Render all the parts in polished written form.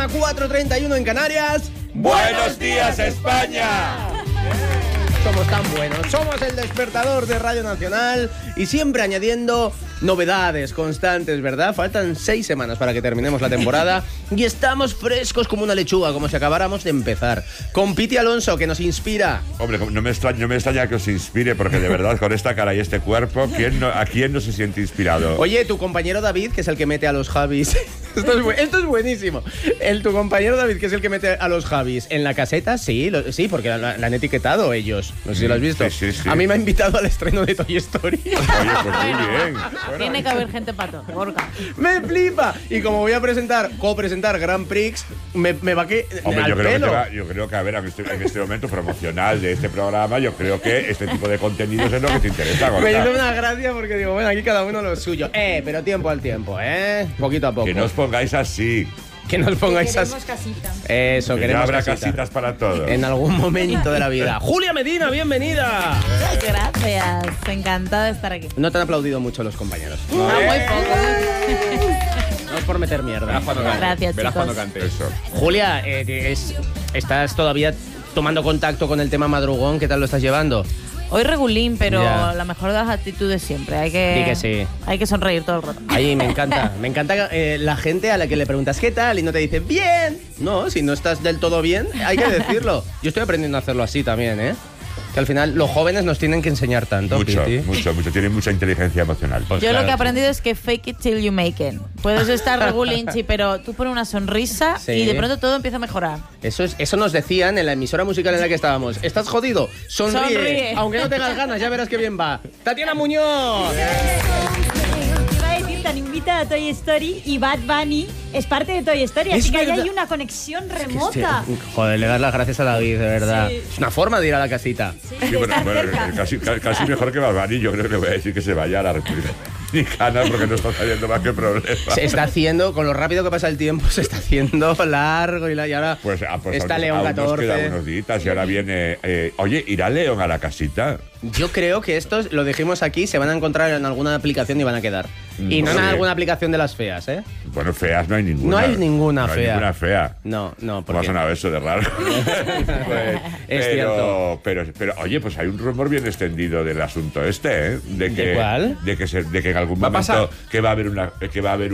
mañana, 4:31 en Canarias. ¡Buenos días, España! Somos tan buenos, somos el despertador de Radio Nacional y siempre añadiendo novedades constantes, ¿verdad? Faltan 6 semanas para que terminemos la temporada y estamos frescos como una lechuga, como si acabáramos de empezar. Con Piti Alonso, que nos inspira. Hombre, no me extraña que os inspire, porque de verdad, con esta cara y este cuerpo, ¿a quién no se siente inspirado? Oye, tu compañero David, que es el que mete a los Javis. Esto es buenísimo. Tu compañero David, que es el que mete a los Javis en la caseta, sí, porque la han etiquetado ellos. No sé si lo has visto. Sí. A mí me ha invitado al estreno de Toy Story. Oye, pues muy bien. Bueno, tiene que haber gente pato, Gorka. ¡Me flipa! Y como voy a copresentar Grand Prix, me va que Hombre, al pelo. Yo creo que, a ver, en este momento promocional de este programa, yo creo que este tipo de contenidos es lo que te interesa, Gorka. Me hizo una gracia porque digo, bueno, aquí cada uno lo suyo. Pero tiempo al tiempo, poquito a poco. Que no os pongáis así. Que nos pongáis así. Queremos casita. Eso, Que queremos ya habrá casita. casitas para todos. En algún momento de la vida. Julia Medina, bienvenida. Gracias, encantada de estar aquí. No te han aplaudido mucho los compañeros. Muy poco. No es por meter mierda. Gracias, Verás chicos. cuando cante. Eso. Julia, ¿estás todavía tomando contacto con el tema madrugón? ¿Qué tal lo estás llevando? Hoy regulín, pero Ya. la mejor de las actitudes siempre. Di que sí. Hay que sonreír todo el rato. Ahí me encanta. Me encanta la gente a la que le preguntas ¿qué tal? Y no te dice ¡bien! No, si no estás del todo bien, hay que decirlo. Yo estoy aprendiendo a hacerlo así también, ¿eh? Que al final los jóvenes nos tienen que enseñar tanto, Mucho. Tienen mucha inteligencia emocional. Pues Yo claro, lo que he aprendido es que fake it till you make it. Puedes estar regulinchi, pero tú pones una sonrisa Sí. y de pronto todo empieza a mejorar. Eso nos decían en la emisora musical en la que estábamos. ¿Estás jodido? Sonríe. Sonríe. Aunque no tengas ganas, ya verás qué bien va. ¡Tatiana Muñoz! Iba a decir, tan invita a Toy Story y Bad Bunny es parte de Toy Story, Es así que ahí verdad. hay una conexión remota. Joder, le das las gracias a David, de verdad. Sí. Es una forma de ir a la casita. Sí, Sí, de estar cerca. casi mejor que Bad Bunny. Yo creo que le voy a decir que se vaya a la República Dominicana porque no está saliendo más que problemas. Se está haciendo, con lo rápido que pasa el tiempo, se está haciendo largo y ya Pues está aún León nos quedan 14. unos días y ahora viene... oye, ¿irá León a la casita? Yo creo que estos, lo dijimos aquí, se van a encontrar en alguna aplicación y van a quedar. Y no en Sí. alguna aplicación de las feas, ¿eh? Bueno, feas no hay ninguna. No hay ninguna No hay fea. ninguna fea. No, ¿Cómo ha porque... sonado eso de raro? Es cierto. Pero, oye, pues hay un rumor bien extendido del asunto este, ¿eh? ¿De cuál? De que en algún ¿Va a momento pasar? que va a haber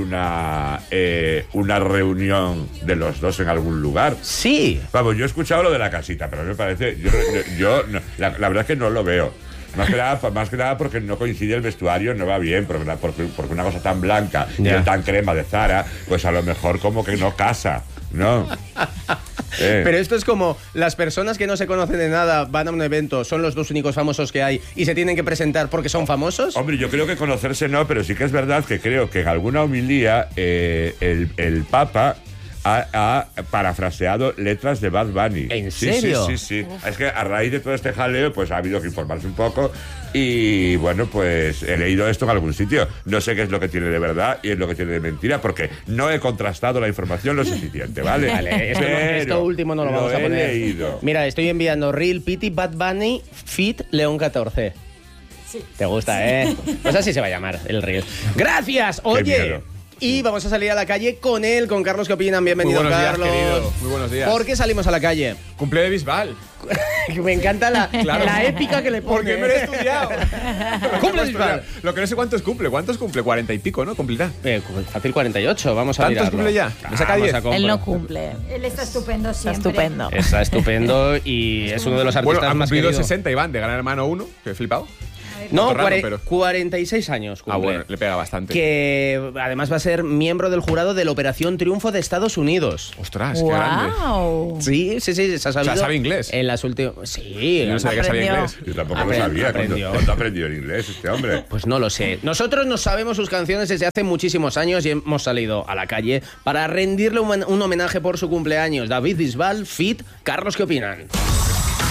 una reunión de los dos en algún lugar. Sí. Vamos, yo he escuchado lo de la casita, pero me parece... la verdad es que no lo veo. Más que nada porque no coincide el vestuario, no va bien, porque una cosa tan blanca y Ya. tan crema de Zara, pues a lo mejor como que no casa, ¿no? Pero esto es como las personas que no se conocen de nada van a un evento, son los dos únicos famosos que hay y se tienen que presentar porque son famosos. Hombre, yo creo que conocerse no, pero sí que es verdad que creo que en alguna homilía el Papa ha parafraseado letras de Bad Bunny. ¿En serio? Sí. Es que a raíz de todo este jaleo, pues ha habido que informarse un poco y, bueno, pues he leído esto en algún sitio. No sé qué es lo que tiene de verdad y es lo que tiene de mentira, porque no he contrastado la información lo suficiente, ¿vale? Vale, Pero esto último no lo vamos a poner. he leído. Mira, estoy enviando Real Pity Bad Bunny Fit León 14. Sí. Te gusta, ¿eh? Pues así se va a llamar el Reel. Gracias, oye. miedo. Y vamos a salir a la calle con él, con Carlos. ¿Qué opinan? Bienvenido, Muy buenos días, Carlos. querido. Muy buenos días. ¿Por qué salimos a la calle? Cumple de Bisbal. Me encanta la Claro. épica que le pone. Porque me lo he estudiado. Cumple Bisbal. Lo que no sé cuántos cumple. ¿Cuántos cumple? 40 y pico, ¿no? Cumplirá. Fácil 48, vamos a ¿Tantos mirarlo. cumple ya? ¿Me saca Vamos 10? a comprar. Él no cumple. Él está estupendo Está siempre. estupendo. Está estupendo y es uno de los artistas Bueno, ha más cumplido queridos. 60 Iván de Gran Hermano 1, que he flipado. No, Poco raro, pero- 46 años cumple. Bueno, le pega bastante. Que además va a ser miembro del jurado de la Operación Triunfo de Estados Unidos. Ostras, qué grande. Wow. Sí, se ha sabido. ¿sabe inglés? En las últimas. Sí, Yo no sabía que sabía Aprendió. inglés. Yo tampoco lo Aprendió, sabía. aprendió. ¿Cuándo aprendió el inglés este hombre? pues no lo sé. Nosotros nos sabemos sus canciones desde hace muchísimos años y hemos salido a la calle para rendirle un homenaje por su cumpleaños. David Bisbal, Fit, Carlos, ¿qué opinan?